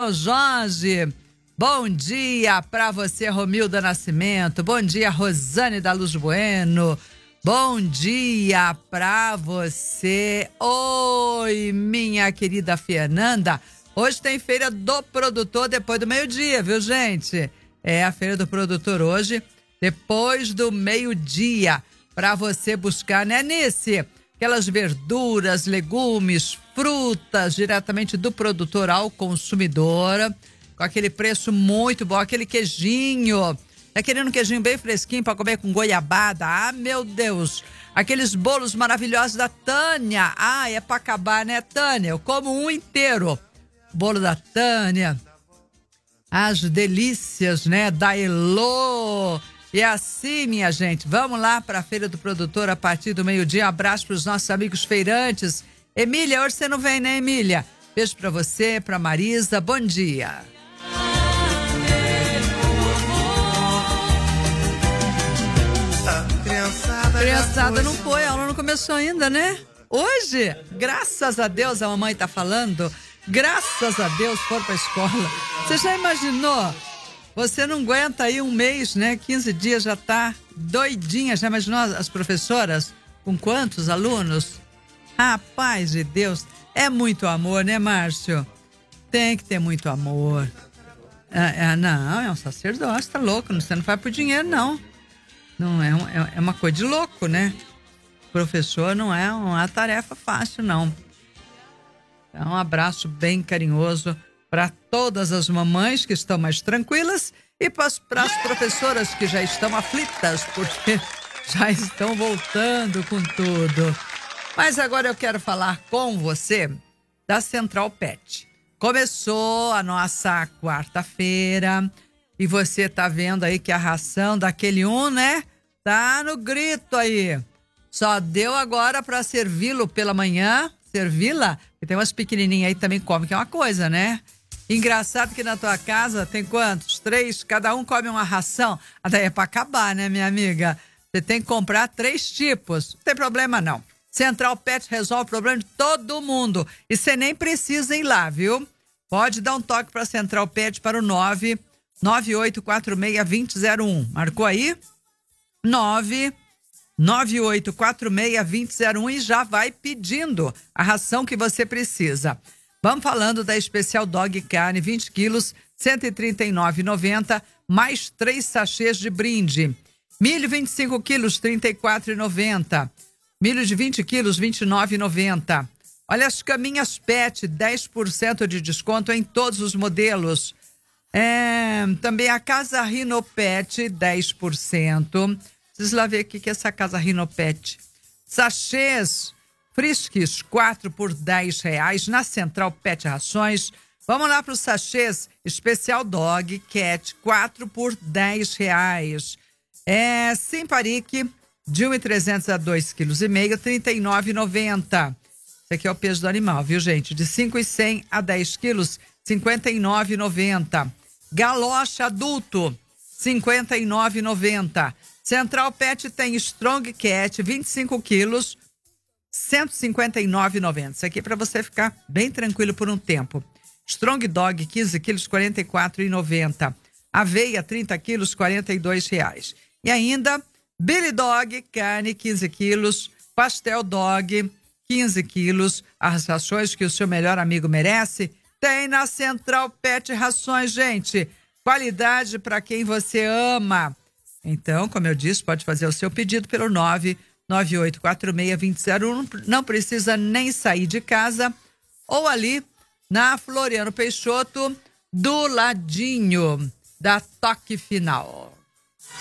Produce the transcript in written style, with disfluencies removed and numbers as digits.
São Jorge. Bom dia para você, Romilda Nascimento. Bom dia, Rosane da Luz Bueno. Bom dia para você. Oi, minha querida Fernanda. Hoje tem Feira do Produtor depois do meio-dia, viu, gente? É a Feira do Produtor hoje, depois do meio-dia, para você buscar, né, Nice? Aquelas verduras, legumes, frutas, diretamente do produtor ao consumidor, com aquele preço muito bom, aquele queijinho. Tá querendo um queijinho bem fresquinho para comer com goiabada? Ah, meu Deus! Aqueles bolos maravilhosos da Tânia. Ah, é para acabar, né, Tânia? Eu como um inteiro. Bolo da Tânia. As delícias, né, da Elô. E assim, minha gente, vamos lá para a Feira do Produtor a partir do meio-dia. Um abraço para os nossos amigos feirantes. Emília, hoje você não vem, né, Emília? Beijo para você, para Marisa. Bom dia. Criançada não foi, a aula não começou ainda, né? Hoje, graças a Deus, a mamãe tá falando, graças a Deus foram pra escola. Você já imaginou? Você não aguenta aí um mês, né? 15 dias já tá doidinha. Já imaginou as professoras? Com quantos alunos? Rapaz de Deus, é muito amor, né, Márcio? Tem que ter muito amor. Não, é um sacerdócio, tá louco. Você não faz por dinheiro, não. Não é uma coisa de louco, né? Professor não é uma tarefa fácil, não. Então, um abraço bem carinhoso para todas as mamães que estão mais tranquilas e para as professoras que já estão aflitas, porque já estão voltando com tudo. Mas agora eu quero falar com você da Central Pet. Começou a nossa quarta-feira e você tá vendo aí que a ração daquele né? Tá no grito aí. Só deu agora para servi-lo pela manhã, servi-la, e tem umas pequenininhas aí que também comem, que é uma coisa, né? Engraçado que na tua casa tem quantos? 3, cada um come uma ração. Daí é para acabar, né, minha amiga? Você tem que comprar 3 tipos. Não tem problema, não. Central Pet resolve o problema de todo mundo. E você nem precisa ir lá, viu? Pode dar um toque para Central Pet para o 998462001. Marcou aí? 998462001 e já vai pedindo a ração que você precisa. Vamos falando da Especial Dog Carne, 20 quilos, R$ 139,90, mais 3 sachês de brinde. Milho, 25 quilos, R$ 34,90. Milho de 20 quilos, R$ 29,90. Olha as caminhas Pet, 10% de desconto em todos os modelos. Também a Casa Rino Pet, 10%. Preciso lá ver o que é essa Casa Rino Pet. Sachês Friskies, 4 por R$10 na Central Pet Rações. Vamos lá para os sachês Especial Dog Cat, 4 por R$10. Simparique, de 1,300 a 2,5 kg, R$ 39,90. Esse aqui é o peso do animal, viu, gente? De 5,100 a 10 quilos, R$ 59,90. Galocha adulto, R$ 59,90. Central Pet tem Strong Cat, 25 quilos, R$ 159,90. Isso aqui é para você ficar bem tranquilo por um tempo. Strong Dog, 15 quilos, R$ 44,90. Aveia, 30 quilos, R$ 42,00. E ainda, Billy Dog, carne, 15 quilos, Pastel Dog, 15 quilos. As rações que o seu melhor amigo merece, tem na Central Pet Rações, gente. Qualidade para quem você ama. Então, como eu disse, pode fazer o seu pedido pelo 998462001. Não precisa nem sair de casa. Ou ali na Floriano Peixoto, do ladinho da Toque Final.